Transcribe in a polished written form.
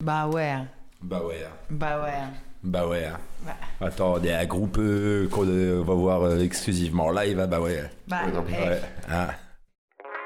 Bah ouais. Bah ouais. Bah ouais. Bah ouais. Bah, Attends, il y a un groupe qu'on va voir exclusivement live, ah bah ouais. bah, Ouais, non, eh, Ouais. Ah.